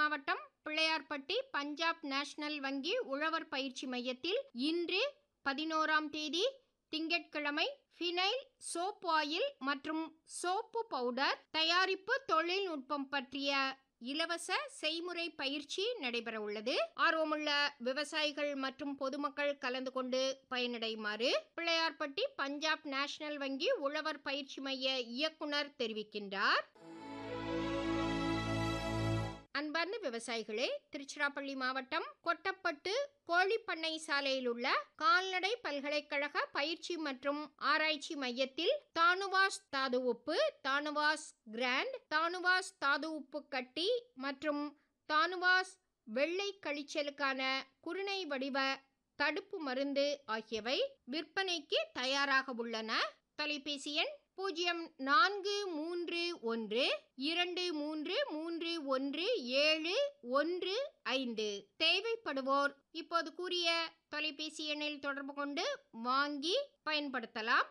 மாவட்டம் பிள்ளையார்பட்டி பஞ்சாப் நேஷனல் வங்கி உழவர் பயிற்சி மையத்தில் இன்று 11ஆம் தேதி திங்கட்கிழமை ஃபினைல் சோப் ஆயில் மற்றும் சோப்பு பவுடர் தயாரிப்பு தொழில்நுட்பம் பற்றிய இலவச செய்முறை பயிற்சி நடைபெற உள்ளது. ஆர்வமுள்ள விவசாயிகள் மற்றும் பொதுமக்கள் கலந்து கொண்டு பயனடையுமாறு பிள்ளையார்பட்டி பஞ்சாப் நேஷனல் வங்கி உழவர் பயிற்சி மைய இயக்குனர் தெரிவிக்கின்றார். அன்பார்ந்த விவசாயிகளே, திருச்சிராப்பள்ளி மாவட்டம் கொட்டப்பட்டு கோழிப்பண்ணை சாலையில் உள்ள கால்நடை பல்கலைக்கழக பயிற்சி மற்றும் ஆராய்ச்சி மையத்தில் தானுவாஸ் தாது உப்பு, தானுவாஸ் கிராண்ட், தானுவாஸ் தாது உப்பு கட்டி மற்றும் தானுவாஸ் வெள்ளை கழிச்சலுக்கான குருணை வடிவ தடுப்பு மருந்து ஆகியவை விற்பனைக்கு தயாராக உள்ளன. தொலைபேசி எண் 043123311715. தேவைப்படுவோர் இப்போது கூறிய தொலைபேசி எண்ணில் தொடர்பு கொண்டு வாங்கி பயன்படுத்தலாம்.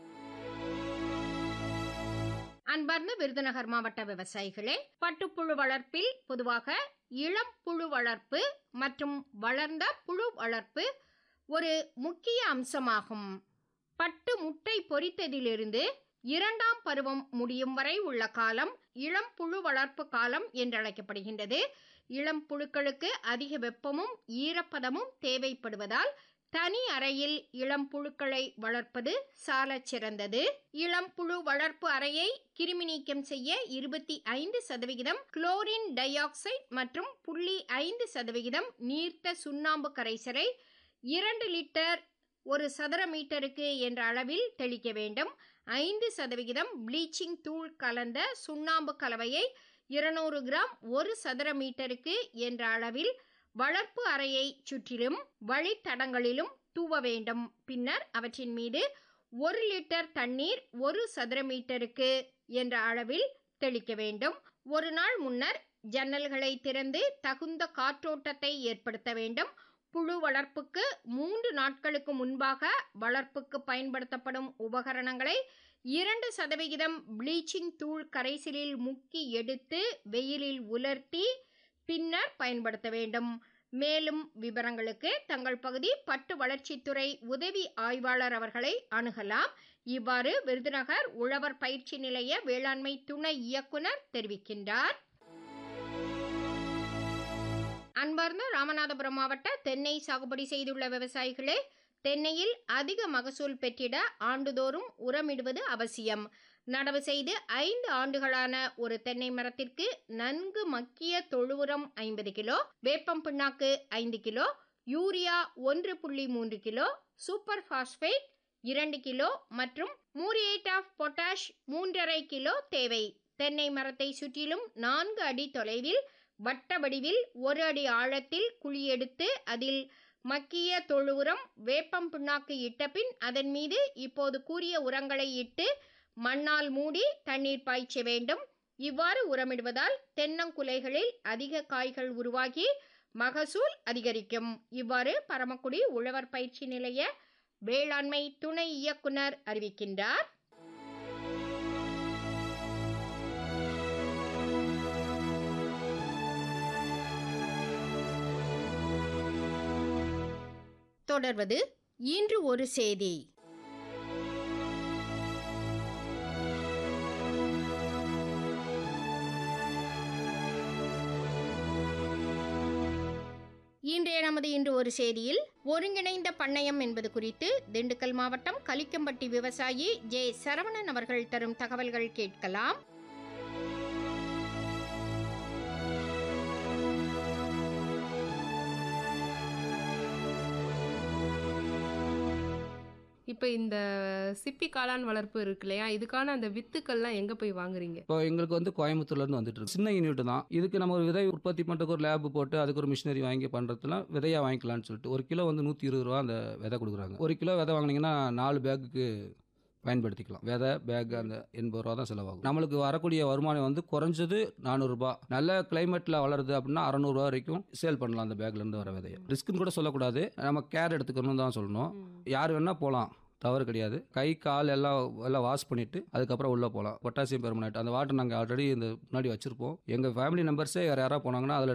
அன்பார்ந்த விருதுநகர் மாவட்ட விவசாயிகளே, பட்டுப்புழு வளர்ப்பில் பொதுவாக இளம் புழு வளர்ப்பு மற்றும் வளர்ந்த புழு வளர்ப்பு ஒரு முக்கிய அம்சமாகும். பட்டு முட்டை பொரித்ததிலிருந்து 2ஆம் பருவம் முடியும் வரை உள்ள காலம் இளம் புழு வளர்ப்பு காலம் என்றழைக்கப்படுகின்றது. இளம் புழுக்களுக்கு அதிக வெப்பமும் ஈரப்பதமும் தேவைப்படுவதால் தனி அறையில் இளம் புழுக்களை வளர்ப்பது சாலச் சிறந்தது. இளம் புழு வளர்ப்பு அறையை கிருமி நீக்கம் செய்ய 25% குளோரின் டை ஆக்சைடு மற்றும் 0.5% நீர்த்த சுண்ணாம்பு கரைசலை 2 லிட்டர் ஒரு சதுர மீட்டருக்கு என்ற அளவில் தெளிக்க வேண்டும். 5% ப்ளீச்சிங் தூள் கலந்த சுண்ணாம்பு கலவையை 200 கிராம் ஒரு சதுர மீட்டருக்கு என்ற அளவில் வளர்ப்பு அறையை சுற்றிலும் வழித்தடங்களிலும் தூவ வேண்டும். பின்னர் அவற்றின் மீது 1 லிட்டர் தண்ணீர் ஒரு சதுர மீட்டருக்கு என்ற அளவில் தெளிக்க வேண்டும். ஒரு நாள் முன்னர் ஜன்னல்களை திறந்து தகுந்த காற்றோட்டத்தை ஏற்படுத்த வேண்டும். புழு வளர்ப்புக்கு 3 நாட்களுக்கு முன்பாக வளர்ப்புக்கு பயன்படுத்தப்படும் உபகரணங்களை 2% ப்ளீச்சிங் தூள் கரைசலில் முக்கி எடுத்து வெயிலில் உலர்த்தி பின்னர் பயன்படுத்த வேண்டும். மேலும் விவரங்களுக்கு தங்கள் பகுதி பட்டு வளர்ச்சித்துறை உதவி ஆய்வாளர் அவர்களை அணுகலாம். இவ்வாறு விருதுநகர் உழவர் பயிற்சி நிலைய வேளாண்மை துணை இயக்குனர் தெரிவிக்கின்றார். அன்பார்ந்த ராமநாதபுரம் மாவட்ட தென்னை சாகுபடி செய்துள்ள விவசாயிகளே, தென்னையில் அதிக மகசூல் பெற்றிட ஆண்டுதோறும் உரமிடுவது அவசியம். நடவு செய்து 5 ஆண்டுகளான ஒரு தென்னை மரத்திற்கு நன்கு மக்கிய தொழு உரம் 50 கிலோ, வேப்பம் பிண்ணாக்கு 5 kilo, urea 1.3 kilo, super phosphate 2 kilo மற்றும் மூரியேட் ஆஃப் பொட்டாஷ் 3.5 கிலோ தேவை. தென்னை மரத்தை சுற்றிலும் 4 அடி தொலைவில் வட்ட வடிவில் 1 அடி ஆழத்தில் குழி எடுத்து அதில் மக்கிய தொழு உரம் வேப்பம் பிண்ணாக்கு இட்ட பின் அதன் மீது இப்போது கூறிய உரங்களை இட்டு மண்ணால் மூடி தண்ணீர் பாய்ச்ச வேண்டும். இவ்வாறு உரமிடுவதால் தென்னங்குலைகளில் அதிக காய்கள் உருவாகி மகசூல் அதிகரிக்கும். இவ்வாறு பரமக்குடி உழவர் பயிற்சி நிலைய வேளாண்மை துணை இயக்குனர் அறிவிக்கின்றார். தொடர்வது இன்று ஒரு செய்தி. இன்றைய நமது இன்று ஒரு செய்தியில் ஒருங்கிணைந்த பண்ணையம் என்பது குறித்து திண்டுக்கல் மாவட்டம் கலிக்கம்பட்டி விவசாயி ஜே சரவணன் அவர்கள் தரும் தகவல்கள் கேட்கலாம். இப்போ இந்த சிப்பி காளான் வளர்ப்பு இருக்கு இல்லையா, இதுக்கான அந்த வித்துக்கள்லாம் எங்கே போய் வாங்குறீங்க? இப்போ எங்களுக்கு வந்து கோயம்புத்தூர்லேருந்து வந்துட்டு இருக்கு. சின்ன யூனிட் தான். இதுக்கு நம்ம ஒரு விதை உற்பத்தி பண்ணுறதுக்கு ஒரு லேப் போட்டு அதுக்கு ஒரு மிஷினரி வாங்கி பண்ணுறதுலாம் விதையாக வாங்கிக்கலாம்னு சொல்லிட்டு 1 கிலோ வந்து 120 ரூபா அந்த விதை கொடுக்குறாங்க. 1 கிலோ விதை வாங்கினீங்கன்னா 4 பேக்குக்கு பயன்படுத்திக்கலாம். விதை பேக் அந்த 80 ரூபா தான் செலவாகும். நம்மளுக்கு வரக்கூடிய வருமானம் வந்து குறைஞ்சது 400 ரூபா. நல்ல கிளைமேட்டில் வளருது அப்படின்னா 600 ரூபா வரைக்கும் சேல் பண்ணலாம் அந்த பேக்லேருந்து வர விதையை. ரிஸ்க்குன்னு கூட சொல்லக்கூடாது, நம்ம கேர் எடுத்துக்கணும்னு தான் சொல்லணும். யார் வேணால் போகலாம், தவறு கிடையாது. கை கால் எல்லாம் வாஷ் பண்ணிட்டு அதுக்கப்புறம் உள்ளே போகலாம். பொட்டாசியம் பெர்மனேட் அந்த வாட்டர் நாங்கள் ஆல்ரெடி இந்த முன்னாடி வச்சிருப்போம். எங்கள் ஃபேமிலி மெம்பர்ஸே வேறு யாராவது போனாங்கன்னா அதில்